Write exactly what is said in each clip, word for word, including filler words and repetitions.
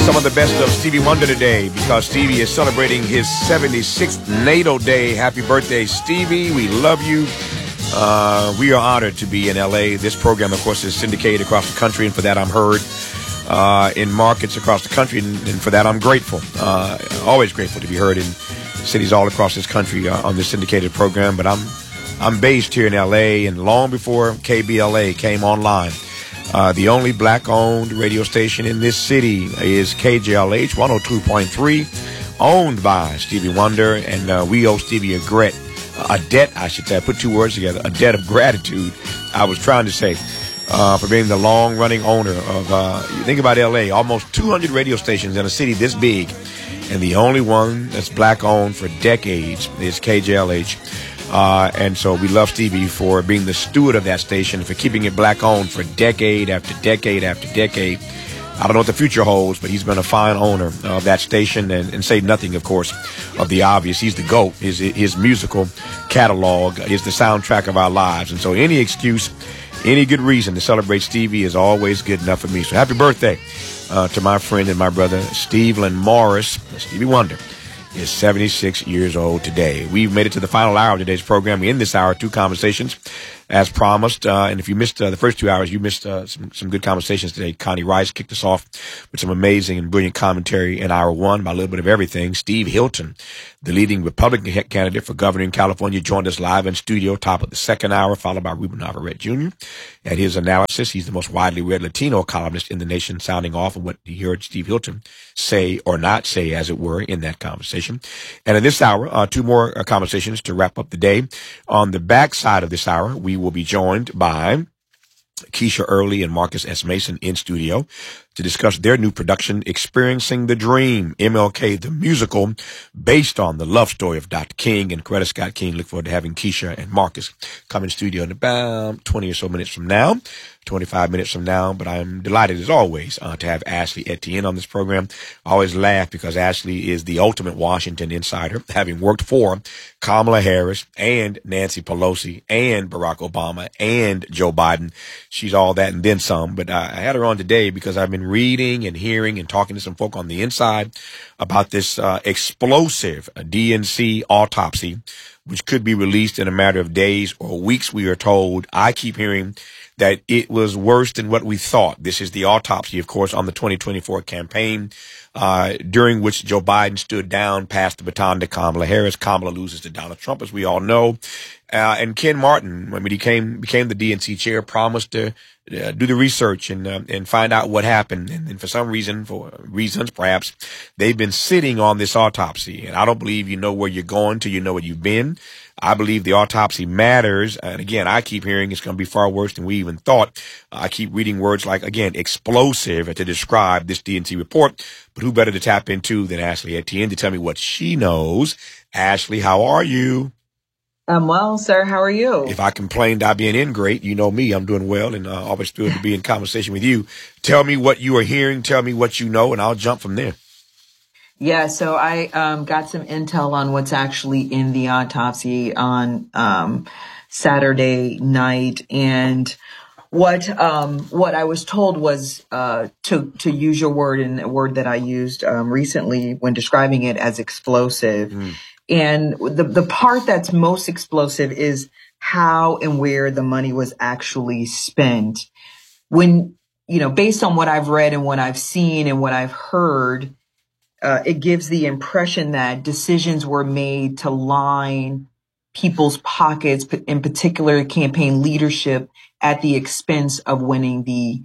some of the best of Stevie Wonder today because Stevie is celebrating his seventy-sixth natal day. Happy birthday, Stevie. We love you. Uh, we are honored to be in L A. This program, of course, is syndicated across the country, and for that I'm heard uh, in markets across the country, and, and for that I'm grateful. Uh, always grateful to be heard in cities all across this country uh, on this syndicated program. But I'm I'm based here in L A, and long before K B L A came online, Uh, the only black-owned radio station in this city is K J L H one oh two point three, owned by Stevie Wonder, and uh, we owe Stevie a debt, a debt, I should say. I put two words together, a debt of gratitude, I was trying to say, uh, for being the long-running owner of, uh, you think about L A, almost two hundred radio stations in a city this big, and the only one that's black-owned for decades is K J L H. Uh, and so we love Stevie for being the steward of that station, for keeping it black-owned for decade after decade after decade. I don't know what the future holds, but he's been a fine owner of that station, and, and say nothing, of course, of the obvious. He's the GOAT. His, his musical catalog is the soundtrack of our lives. And so any excuse, any good reason to celebrate Stevie is always good enough for me. So happy birthday uh, to my friend and my brother, Steveland Morris, Stevie Wonder. Is seventy-six years old today. We've made it to the final hour of today's program. We end this hour, two conversations, as promised. Uh, and if you missed uh, the first two hours, you missed uh, some, some good conversations today. Connie Rice kicked us off with some amazing and brilliant commentary in hour one about a little bit of everything. Steve Hilton, the leading Republican candidate for governor in California, joined us live in studio, top of the second hour, followed by Ruben Navarrete Junior And his analysis, he's the most widely read Latino columnist in the nation, sounding off on what you heard Steve Hilton say or not say, as it were, in that conversation. And in this hour, uh, two more uh, conversations to wrap up the day. On the back side of this hour, we will be joined by Keisha Early and Marcus S. Mason in studio to discuss their new production, Experiencing the Dream, M L K, the musical, based on the love story of Doctor King and Coretta Scott King. Look forward to having Keisha and Marcus come in studio in about twenty or so minutes from now, twenty-five minutes from now. But I'm delighted, as always, uh, to have Ashley Etienne on this program. I always laugh because Ashley is the ultimate Washington insider, having worked for Kamala Harris and Nancy Pelosi and Barack Obama and Joe Biden. She's all that and then some. But uh, I had her on today because I've been reading and hearing and talking to some folk on the inside about this uh, explosive D N C autopsy, which could be released in a matter of days or weeks, we are told. I keep hearing that it was worse than what we thought. This is the autopsy, of course, on the twenty twenty-four campaign, uh, during which Joe Biden stood down, passed the baton to Kamala Harris. Kamala loses to Donald Trump, as we all know. Uh, and Ken Martin, when he came, became the D N C chair, promised to uh, do the research and uh, and find out what happened. And, and for some reason, for reasons perhaps, they've been sitting on this autopsy. And I don't believe you know where you're going till you know where you've been. I believe the autopsy matters. And again, I keep hearing it's going to be far worse than we even thought. I keep reading words like, again, explosive to describe this D N C report. But who better to tap into than Ashley Etienne to tell me what she knows? Ashley, how are you? I'm well, sir. How are you? If I complained I being in great, you know me, I'm doing well, and uh, always thrilled to be in conversation with you. Tell me what you are hearing. Tell me what you know, and I'll jump from there. Yeah, so I um, got some intel on what's actually in the autopsy on um, Saturday night, and what um, what I was told was uh, to to use your word, and a word that I used um, recently when describing it, as explosive. Mm. And the the part that's most explosive is how and where the money was actually spent. When, you know, based on what I've read and what I've seen and what I've heard, uh, it gives the impression that decisions were made to line people's pockets, in particular campaign leadership, at the expense of winning the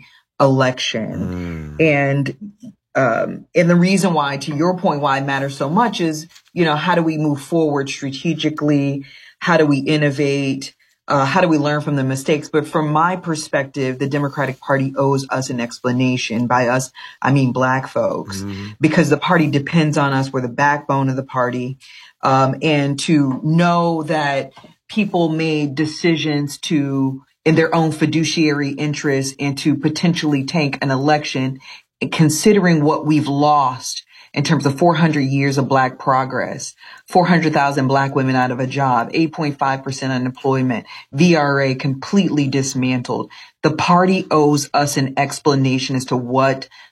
election. Mm. And Um, and the reason why, to your point, why it matters so much is, you know, how do we move forward strategically? How do we innovate? Uh, how do we learn from the mistakes? But from my perspective, the Democratic Party owes us an explanation. By us, I mean Black folks, mm-hmm. because the party depends on us. We're the backbone of the party. Um, and to know that people made decisions to, in their own fiduciary interests, and to potentially tank an election, considering what we've lost in terms of four hundred years of Black progress, four hundred thousand Black women out of a job, eight point five percent unemployment, V R A completely dismantled. The party owes us an explanation as to what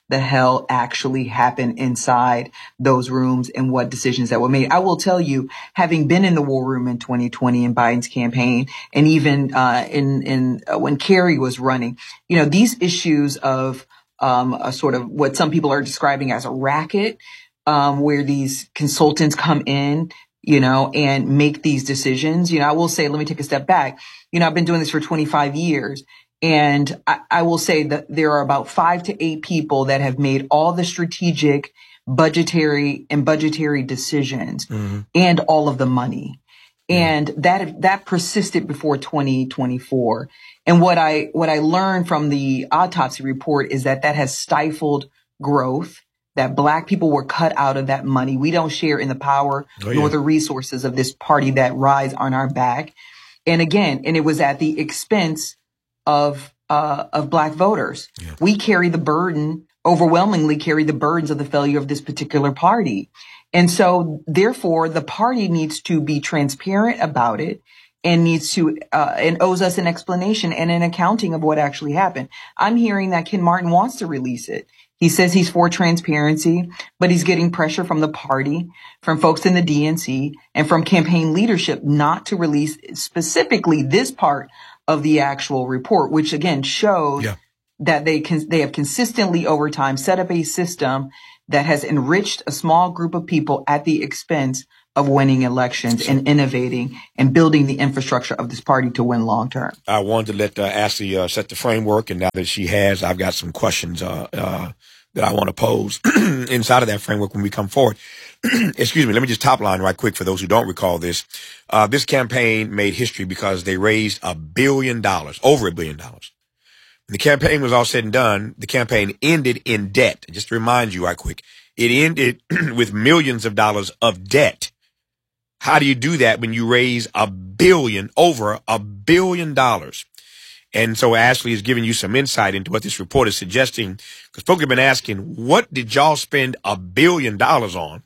the hell actually happened inside those rooms and what decisions that were made. I will tell you, having been in the war room in twenty twenty in Biden's campaign, and even uh, in in uh, when Kerry was running, you know, these issues of um, a sort of what some people are describing as a racket, um, where these consultants come in, you know, and make these decisions. You know, I will say, let me take a step back. You know, I've been doing this for twenty-five years. And I, I will say that there are about five to eight people that have made all the strategic, budgetary and budgetary decisions mm-hmm. and all of the money. And that, that persisted before twenty twenty-four. And what I, what I learned from the autopsy report is that that has stifled growth, that Black people were cut out of that money. We don't share in the power oh, yeah. nor the resources of this party that rides on our back. And again, and it was at the expense of, uh, of Black voters. Yeah. We carry the burden, overwhelmingly carry the burdens of the failure of this particular party. And so therefore the party needs to be transparent about it and needs to, uh, and owes us an explanation and an accounting of what actually happened. I'm hearing that Ken Martin wants to release it. He says he's for transparency, but he's getting pressure from the party, from folks in the D N C, and from campaign leadership not to release specifically this part of the actual report, which again showed yeah. that they can, they have consistently over time set up a system that has enriched a small group of people at the expense of winning elections and innovating and building the infrastructure of this party to win long term. I wanted to let uh, Ashley uh, set the framework, and now that she has, I've got some questions uh, uh, that I want to pose inside of that framework when we come forward. Excuse me. Let me just top line right quick for those who don't recall this. Uh, this campaign made history because they raised a billion dollars, over a billion dollars. When the campaign was all said and done, the campaign ended in debt. Just to remind you right quick, it ended with millions of dollars of debt. How do you do that when you raise a billion, over a billion dollars? And so Ashley is giving you some insight into what this report is suggesting, because folks have been asking, what did y'all spend a billion dollars on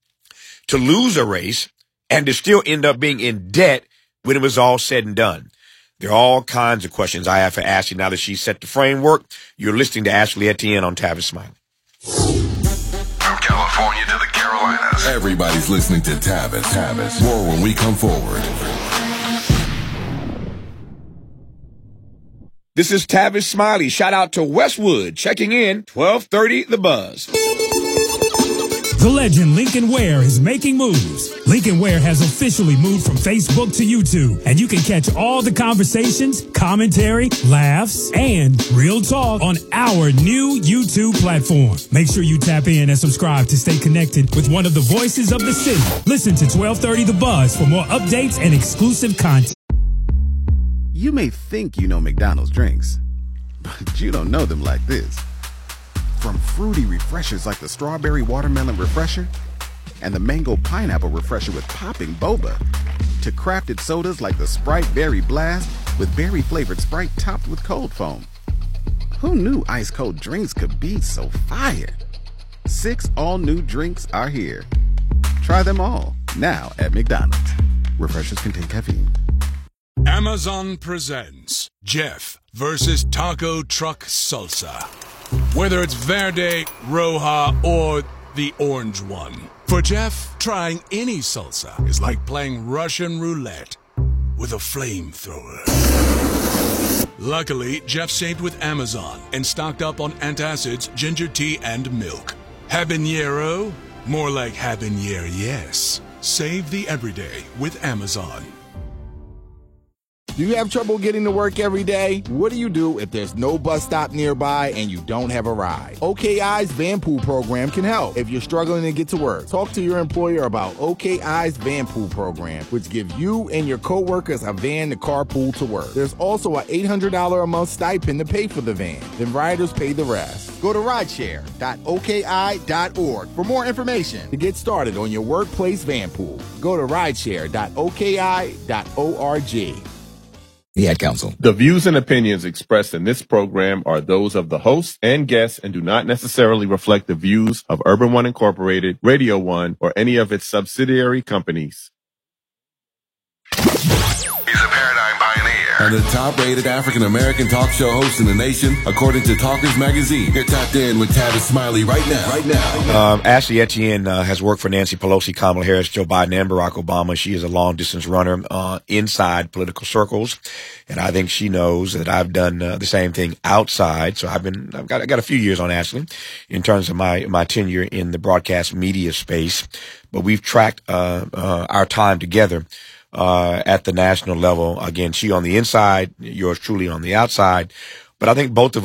to lose a race and to still end up being in debt when it was all said and done? There are all kinds of questions I have for Ashley now that she's set the framework. You're listening to Ashley Etienne on Tavis Smiley. From California to the Carolinas, everybody's listening to Tavis. Tavis. More when we come forward. This is Tavis Smiley. Shout out to Westwood checking in, twelve thirty The Buzz. The legend Lincoln Ware is making moves. Lincoln Ware has officially moved from Facebook to YouTube, and you can catch all the conversations, commentary, laughs, and real talk on our new YouTube platform. Make sure you tap in and subscribe to stay connected with one of the voices of the city. Listen to twelve thirty The Buzz for more updates and exclusive content. You may think you know McDonald's drinks, but you don't know them like this. From fruity refreshers like the Strawberry Watermelon Refresher and the Mango Pineapple Refresher with popping boba, to crafted sodas like the Sprite Berry Blast with berry-flavored Sprite topped with cold foam. Who knew ice-cold drinks could be so fire? Six all-new drinks are here. Try them all, now at McDonald's. Refreshers contain caffeine. Amazon presents Jeff versus Taco Truck Salsa. Whether it's Verde, Roja, or the orange one. For Jeff, trying any salsa is like playing Russian roulette with a flamethrower. Luckily, Jeff saved with Amazon and stocked up on antacids, ginger tea, and milk. Habanero? More like habanero, yes. Save the everyday with Amazon. Do you have trouble getting to work every day? What do you do if there's no bus stop nearby and you don't have a ride? O K I's Van Pool program can help if you're struggling to get to work. Talk to your employer about O K I's Van Pool program, which gives you and your coworkers a van to carpool to work. There's also an eight hundred dollars a month stipend to pay for the van. Then riders pay the rest. Go to rideshare dot O K I dot org for more information to get started on your workplace van pool. Go to rideshare dot O K I dot org. The Ad Council. The views and opinions expressed in this program are those of the host and guests and do not necessarily reflect the views of Urban One Incorporated, Radio One, or any of its subsidiary companies. He's a paradigm pioneer. and the top-rated African-American talk show host in the nation, according to Talkers Magazine. You're tapped in with Tavis Smiley right now. Right now. Um, Ashley Etienne uh, has worked for Nancy Pelosi, Kamala Harris, Joe Biden, and Barack Obama. She is a long-distance runner uh, inside political circles, and I think she knows that I've done uh, the same thing outside. So I've been, I've got, I got a few years on Ashley in terms of my my tenure in the broadcast media space, but we've tracked uh, uh, our time together uh, at the national level. Again, she on the inside, yours truly on the outside. But I think both of